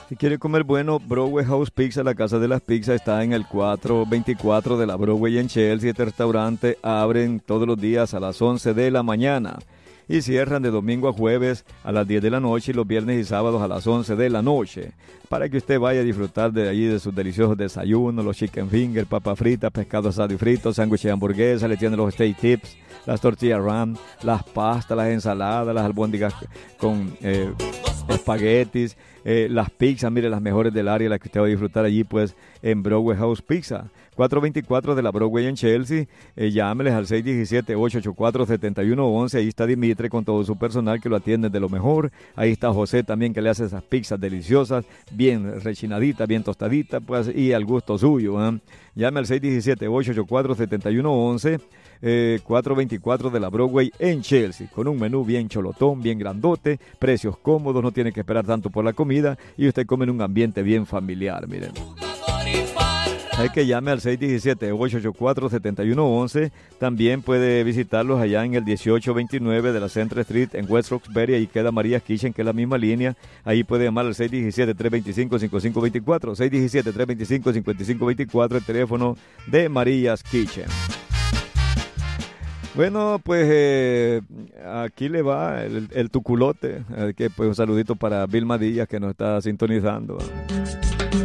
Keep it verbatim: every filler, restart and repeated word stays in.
Si quiere comer bueno, Broadway House Pizza, la casa de las pizzas, está en el cuatrocientos veinticuatro de la Broadway en Chelsea. Este restaurante abren todos los días a las once de la mañana y cierran de domingo a jueves a las diez de la noche y los viernes y sábados a las once de la noche, para que usted vaya a disfrutar de allí de sus deliciosos desayunos, los chicken fingers, papas fritas, pescado asado y frito, sándwiches de hamburguesa, le tienen los steak tips, las tortillas ram, las pastas, las ensaladas, las albóndigas con eh, espaguetis, eh, las pizzas, mire, las mejores del área, las que usted va a disfrutar allí pues en Broadway House Pizza. cuatrocientos veinticuatro de la Broadway en Chelsea. Eh, llámeles al seis uno siete, ocho ocho cuatro, siete uno uno uno. Ahí está Dimitri con todo su personal que lo atiende de lo mejor. Ahí está José también, que le hace esas pizzas deliciosas, bien rechinaditas, bien tostaditas, pues, y al gusto suyo, ¿eh? Llame al seis uno siete, ocho ocho cuatro, siete uno uno uno. Eh, cuatrocientos veinticuatro de la Broadway en Chelsea, con un menú bien cholotón, bien grandote, precios cómodos, no tiene que esperar tanto por la comida y usted come en un ambiente bien familiar, miren. Hay que llame al seis uno siete, ocho ocho cuatro, siete uno uno uno. También puede visitarlos allá en el dieciocho veintinueve de la Central Street en West Roxbury. Ahí queda María's Kitchen, que es la misma línea. Ahí puede llamar al seis uno siete, tres dos cinco, cinco cinco dos cuatro. seis uno siete, tres dos cinco, cinco cinco dos cuatro, el teléfono de María's Kitchen. Bueno, pues eh, aquí le va el, el tuculote. Eh, que, pues, un saludito para Vilma Díaz, que nos está sintonizando.